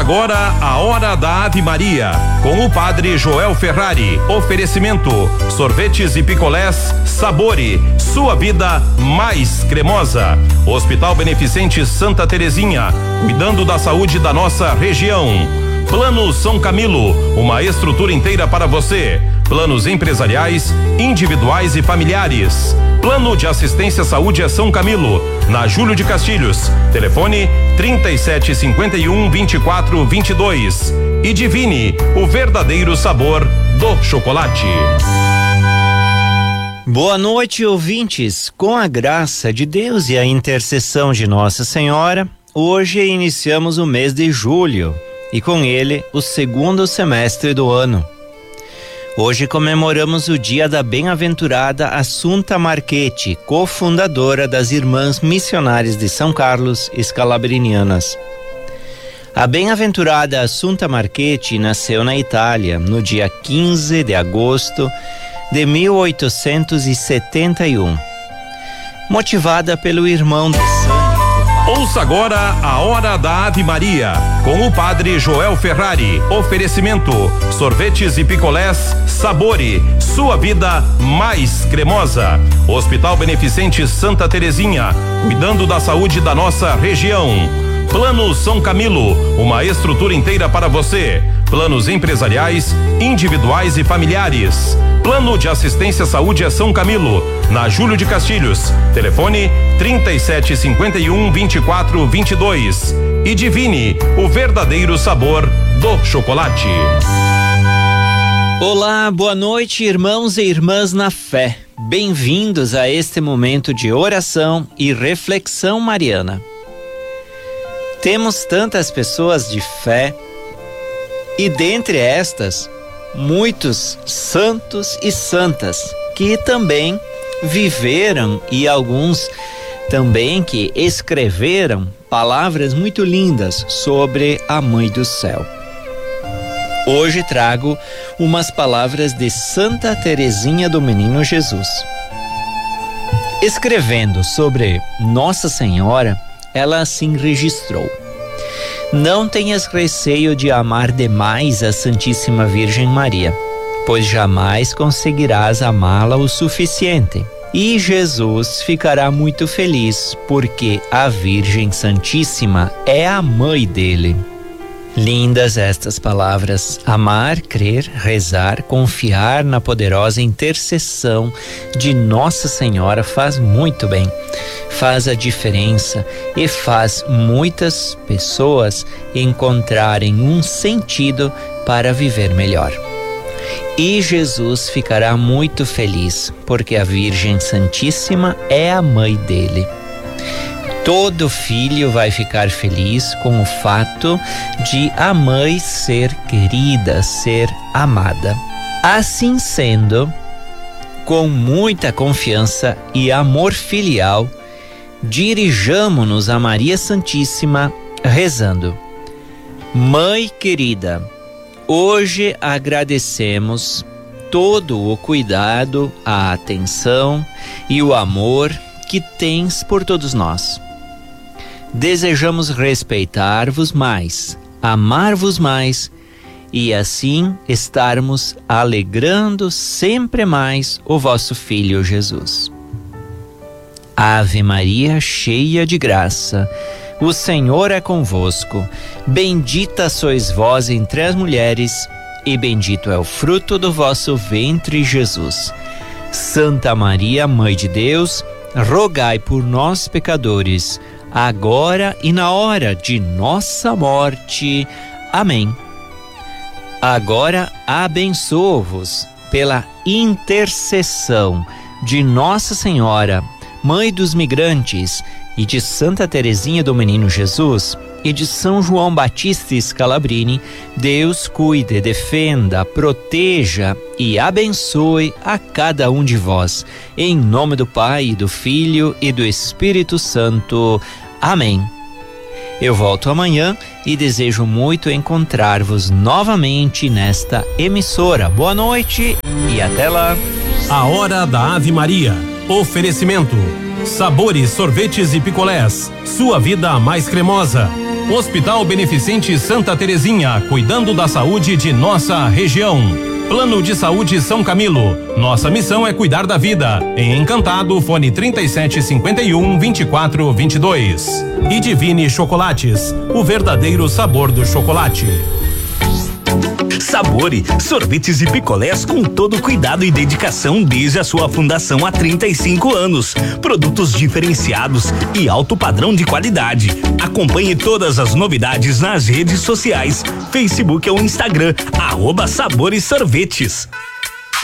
agora a Hora da Ave Maria, com o Padre Joel Ferrari. Oferecimento: sorvetes e picolés Sabore, sua vida mais cremosa. Hospital Beneficente Santa Terezinha, cuidando da saúde da nossa região. Plano São Camilo, uma estrutura inteira para você. Planos empresariais, individuais e familiares. Plano de Assistência à Saúde é São Camilo, na Júlio de Castilhos. Telefone 3751-2422. E Divine, o verdadeiro sabor do chocolate. Boa noite, ouvintes. Com a graça de Deus e a intercessão de Nossa Senhora, hoje iniciamos o mês de julho e com ele o segundo semestre do ano. Hoje comemoramos o dia da bem-aventurada Assunta Marchetti, cofundadora das Irmãs Missionárias de São Carlos, Scalabrinianas. A bem-aventurada Assunta Marchetti nasceu na Itália no dia 15 de agosto de 1871. Motivada pelo irmão de sangue. Ouça agora a Hora da Ave Maria, com o Padre Joel Ferrari. Oferecimento: sorvetes e picolés Sabore, sua vida mais cremosa. Hospital Beneficente Santa Terezinha, cuidando da saúde da nossa região. Plano São Camilo, uma estrutura inteira para você. Planos empresariais, individuais e familiares. Plano de Assistência à Saúde é São Camilo, na Júlio de Castilhos. Telefone 3751-2422. E Divine, o verdadeiro sabor do chocolate. Olá, boa noite, irmãos e irmãs na fé. Bem-vindos a este momento de oração e reflexão mariana. Temos tantas pessoas de fé e dentre estas, muitos santos e santas que também viveram e alguns também que escreveram palavras muito lindas sobre a Mãe do Céu. Hoje trago umas palavras de Santa Teresinha do Menino Jesus. Escrevendo sobre Nossa Senhora, ela assim registrou: não tenhas receio de amar demais a Santíssima Virgem Maria, pois jamais conseguirás amá-la o suficiente. E Jesus ficará muito feliz, porque a Virgem Santíssima é a mãe dele. Lindas estas palavras. Amar, crer, rezar, confiar na poderosa intercessão de Nossa Senhora faz muito bem, faz a diferença e faz muitas pessoas encontrarem um sentido para viver melhor. E Jesus ficará muito feliz, porque a Virgem Santíssima é a mãe dele. Todo filho vai ficar feliz com o fato de a mãe ser querida, ser amada. Assim sendo, com muita confiança e amor filial, dirijamo-nos a Maria Santíssima rezando: Mãe querida, hoje agradecemos todo o cuidado, a atenção e o amor que tens por todos nós. Desejamos respeitar-vos mais, amar-vos mais e assim estarmos alegrando sempre mais o vosso Filho Jesus. Ave Maria, cheia de graça, o Senhor é convosco. Bendita sois vós entre as mulheres e bendito é o fruto do vosso ventre, Jesus. Santa Maria, Mãe de Deus, rogai por nós, pecadores, agora e na hora de nossa morte. Amém. Agora abençoo-vos pela intercessão de Nossa Senhora, Mãe dos Migrantes, e de Santa Teresinha do Menino Jesus, e de São João Batista Scalabrini. Deus cuide, defenda, proteja e abençoe a cada um de vós. Em nome do Pai, do Filho e do Espírito Santo. Amém. Eu volto amanhã e desejo muito encontrar-vos novamente nesta emissora. Boa noite e até lá. A Hora da Ave Maria. Oferecimento: Sabores, sorvetes e picolés. Sua vida mais cremosa. Hospital Beneficente Santa Terezinha, cuidando da saúde de nossa região. Plano de Saúde São Camilo. Nossa missão é cuidar da vida. Em Encantado, fone 3751-2422. E Divine Chocolates, o verdadeiro sabor do chocolate. Sabore, sorvetes e picolés com todo cuidado e dedicação desde a sua fundação há 35 anos. Produtos diferenciados e alto padrão de qualidade. Acompanhe todas as novidades nas redes sociais, Facebook ou Instagram, @Sabores Sorvetes.